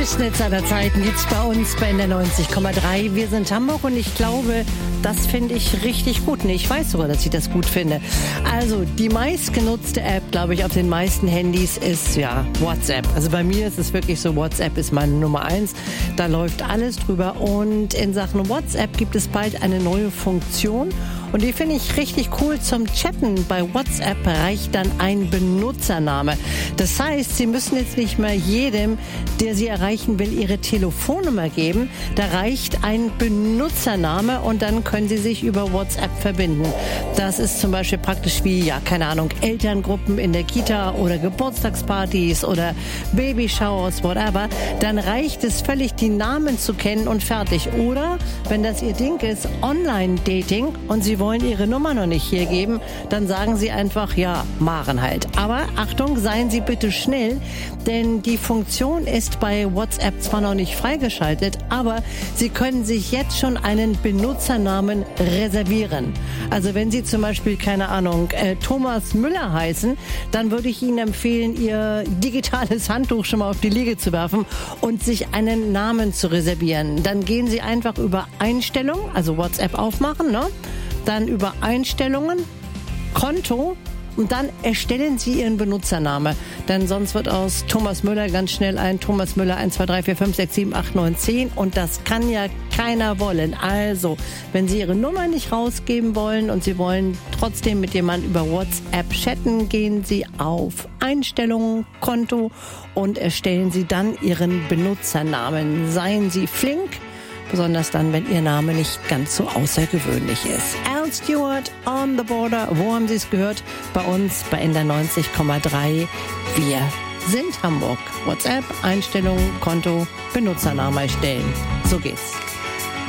Durchschnitts aller Zeiten gibt's bei uns bei NDR 90,3. Wir sind Hamburg und ich glaube, das finde ich richtig gut. Nee, ich weiß sogar, dass ich das gut finde. Also die meistgenutzte App, glaube ich, auf den meisten Handys ist ja WhatsApp. Also bei mir ist es wirklich so, WhatsApp ist meine Nummer 1. Da läuft alles drüber und in Sachen WhatsApp gibt es bald eine neue Funktion. Und die finde ich richtig cool zum Chatten. Bei WhatsApp reicht dann ein Benutzername. Das heißt, Sie müssen jetzt nicht mehr jedem, der Sie erreichen will, Ihre Telefonnummer geben. Da reicht ein Benutzername und dann können Sie sich über WhatsApp verbinden. Das ist zum Beispiel praktisch wie, ja, keine Ahnung, Elterngruppen in der Kita oder Geburtstagspartys oder Babyshowers, whatever. Dann reicht es völlig, die Namen zu kennen und fertig. Oder, wenn das Ihr Ding ist, Online-Dating und Sie wollen Ihre Nummer noch nicht hier geben, dann sagen Sie einfach, ja, Maren halt. Aber Achtung, seien Sie bitte schnell, denn die Funktion ist bei WhatsApp zwar noch nicht freigeschaltet, aber Sie können sich jetzt schon einen Benutzernamen reservieren. Also wenn Sie zum Beispiel, keine Ahnung, Thomas Müller heißen, dann würde ich Ihnen empfehlen, Ihr digitales Handtuch schon mal auf die Liege zu werfen und sich einen Namen zu reservieren. Dann gehen Sie einfach über Einstellungen, also WhatsApp aufmachen, ne? Dann über Einstellungen, Konto und dann erstellen Sie Ihren Benutzername. Denn sonst wird aus Thomas Müller ganz schnell ein Thomas Müller 1, 2, 3, 4, 5, 6, 7, 8, 9, 10 und das kann ja keiner wollen. Also, wenn Sie Ihre Nummer nicht rausgeben wollen und Sie wollen trotzdem mit jemandem über WhatsApp chatten, gehen Sie auf Einstellungen, Konto und erstellen Sie dann Ihren Benutzernamen. Seien Sie flink. Besonders dann, wenn Ihr Name nicht ganz so außergewöhnlich ist. Al Stewart, On the Border. Wo haben Sie es gehört? Bei uns, bei NDR 90,3. Wir sind Hamburg. WhatsApp, Einstellungen, Konto, Benutzername erstellen. So geht's.